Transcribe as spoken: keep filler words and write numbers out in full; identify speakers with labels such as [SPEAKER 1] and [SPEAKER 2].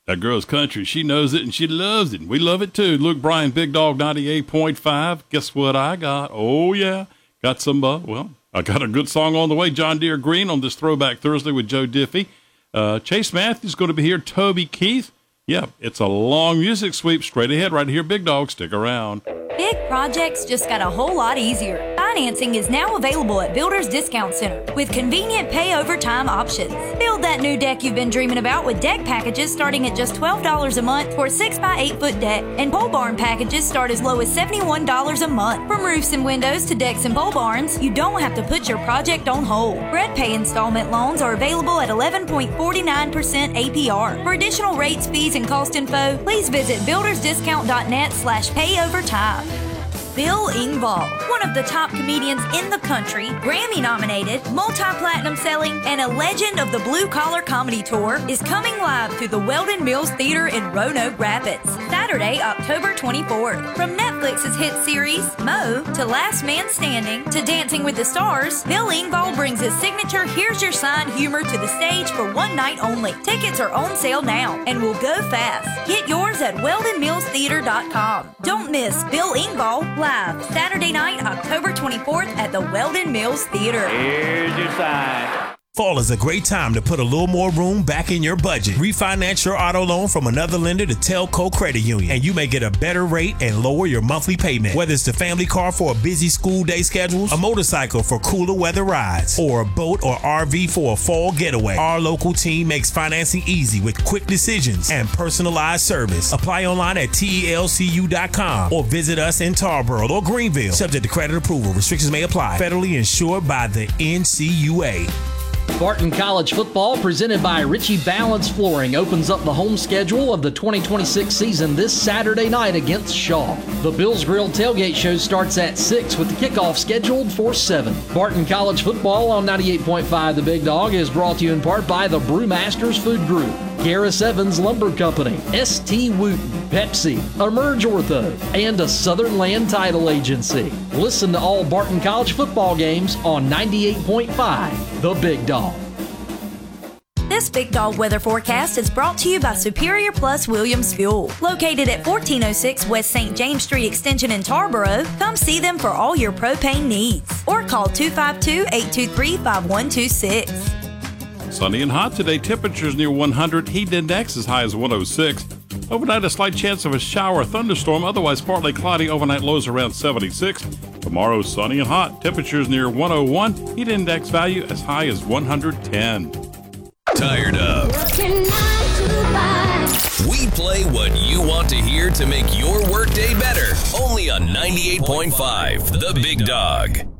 [SPEAKER 1] That girl's country. She knows it and she loves it. And we love it too. Luke Bryan, Big Dog ninety-eight point five. Guess what I got? Oh, yeah. Got some, uh, well, I got a good song on the way. John Deere Green on this Throwback Thursday with Joe Diffie. Uh, Chase Matthews going to be here. Toby Keith. Yeah, it's a long music sweep straight ahead right here. Big Dog, stick around.
[SPEAKER 2] Big projects just got a whole lot easier. Financing is now available at Builders Discount Center with convenient pay over time options. Build that new deck you've been dreaming about with deck packages starting at just twelve dollars a month for a six by eight foot deck, and pole barn packages start as low as seventy-one dollars a month. From roofs and windows to decks and pole barns, you don't have to put your project on hold. Bread pay installment loans are available at eleven point four nine percent A P R. For additional rates, fees, and cost info, please visit builders discount dot net slash pay over time. Bill Engvall, one of the top comedians in the country, Grammy-nominated, multi-platinum selling, and a legend of the Blue Collar Comedy Tour, is coming live to the Weldon Mills Theater in Roanoke Rapids, Saturday, October twenty-fourth. From Netflix's hit series, Mo, to Last Man Standing, to Dancing with the Stars, Bill Engvall brings his signature Here's Your Sign humor to the stage for one night only. Tickets are on sale now and will go fast. Get yours at weldon mills theater dot com. Don't miss Bill Engvall live Saturday night, October twenty-fourth at the Weldon Mills Theater.
[SPEAKER 3] Here's your sign.
[SPEAKER 4] Fall is a great time to put a little more room back in your budget. Refinance your auto loan from another lender to Telco Credit Union, and you may get a better rate and lower your monthly payment. Whether it's the family car for a busy school day schedules, a motorcycle for cooler weather rides, or a boat or R V for a fall getaway, our local team makes financing easy with quick decisions and personalized service. Apply online at T E L C U dot com or visit us in Tarboro or Greenville. Subject to credit approval. Restrictions may apply. Federally insured by the N C U A.
[SPEAKER 5] Barton College football, presented by Ritchie Balance Flooring, opens up the home schedule of the twenty twenty-six season this Saturday night against Shaw. The Bills Grill tailgate show starts at six with the kickoff scheduled for seven. Barton College football on ninety-eight point five The Big Dog is brought to you in part by the Brewmasters Food Group, Garris Evans Lumber Company, S T Wooten, Pepsi, Emerge Ortho, and a Southern Land Title Agency. Listen to all Barton College football games on ninety-eight point five The Big Dog.
[SPEAKER 2] This Big Dog weather forecast is brought to you by Superior Plus Williams Fuel. Located at fourteen oh six West Saint James Street Extension in Tarboro, come see them for all your propane needs. Or call two five two, eight two three, five one two six.
[SPEAKER 1] Sunny and hot today. Temperatures near one hundred. Heat index as high as one oh six. Overnight, a slight chance of a shower or thunderstorm. Otherwise, partly cloudy. Overnight lows around seventy-six. Tomorrow, sunny and hot. Temperatures near one oh one. Heat index value as high as one hundred ten.
[SPEAKER 6] Tired of? We play what you want to hear to make your workday better. Only on ninety-eight point five The Big Dog.